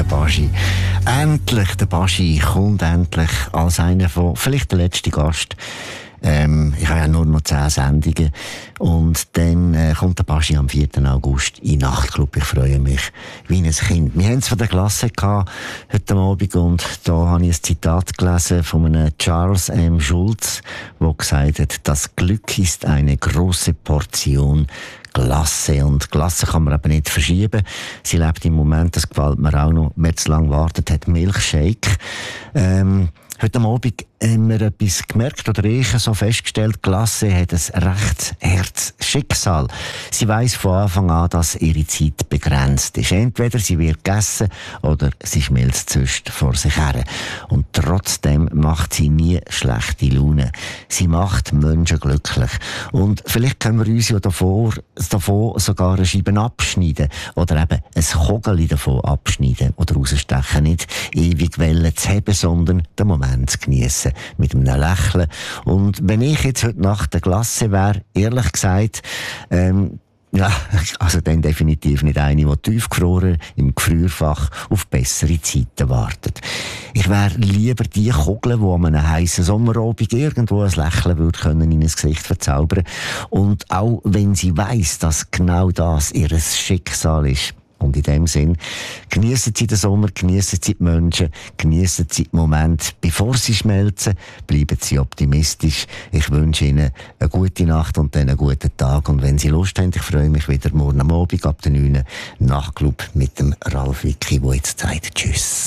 der Baschi. Endlich, der Baschi kommt endlich als einer von, vielleicht der letzte Gast. Ich habe ja nur noch 10 Sendungen. Und dann kommt der Baschi am 4. August in den Nachtclub. Ich freue mich wie ein Kind. Wir haben es von der Klasse gehabt, heute Abend, und da habe ich ein Zitat gelesen von einem Charles M. Schulz, der gesagt hat, das Glück ist eine große Portion Glasse. Und Glasse kann man aber nicht verschieben. Sie lebt im Moment, das gefällt mir auch noch, wer zu lange wartet hat, Milchshake. Heute Abend haben wir etwas gemerkt, oder ich so festgestellt, Glasse hat ein recht Herzschicksal. Sie weiss von Anfang an, dass ihre Zeit begrenzt ist. Entweder sie wird gegessen oder sie schmilzt sonst vor sich her. Und trotzdem macht sie nie schlechte Laune. Sie macht Menschen glücklich. Und vielleicht können wir uns ja davon sogar eine Scheibe abschneiden oder eben ein Kogeli davon abschneiden oder rausstechen. Nicht ewig Wellen zu haben, sondern den Moment zu geniessen. Mit einem Lächeln. Und wenn ich jetzt heute Nacht eine Glasse wäre, ehrlich gesagt, ja, also dann definitiv nicht eine, die tiefgefroren im Gefrierfach auf bessere Zeiten wartet. Ich wäre lieber die Kugel, die an einem heissen Sommerabend irgendwo ein Lächeln würde können in ein Gesicht verzaubern. Und auch wenn sie weiss, dass genau das ihr Schicksal ist. Und in dem Sinn, geniessen Sie den Sommer, geniessen Sie die Menschen, geniessen Sie den Moment, bevor sie schmelzen, bleiben Sie optimistisch. Ich wünsche Ihnen eine gute Nacht und dann einen guten Tag. Und wenn Sie Lust haben, ich freue mich wieder morgen am Abend ab der 9 Nachtclub mit dem Ralf Wicki, der jetzt sagt Tschüss.